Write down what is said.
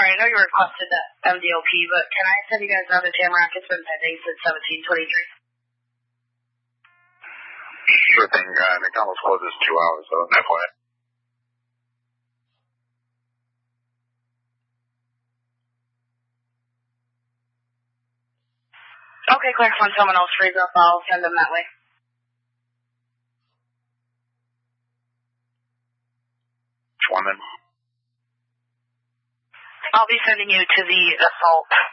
Sorry, I know you requested that MDOP, but can I send you guys another Tamarack? It's been pending since 1723. Sure thing. McDonald's closes 2 hours, so no point. Okay, Claire, when someone else frees up, I'll send them that way. Which one then? I'll be sending you to the assault